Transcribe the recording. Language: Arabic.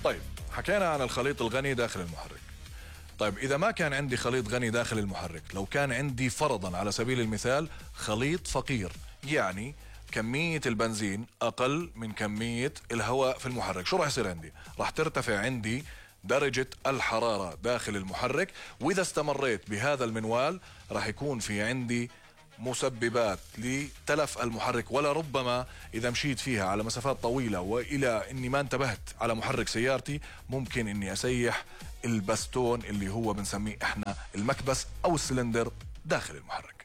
طيب حكينا عن الخليط الغني داخل المحرك. طيب إذا ما كان عندي خليط غني داخل المحرك، لو كان عندي فرضا على سبيل المثال خليط فقير، يعني كمية البنزين أقل من كمية الهواء في المحرك، شو راح يصير عندي؟ راح ترتفع عندي درجة الحرارة داخل المحرك، وإذا استمريت بهذا المنوال راح يكون في عندي مسببات لتلف المحرك، ولا ربما إذا مشيت فيها على مسافات طويلة وإلى إني ما انتبهت على محرك سيارتي ممكن إني أسيح البستون اللي هو بنسميه إحنا المكبس أو السلندر داخل المحرك.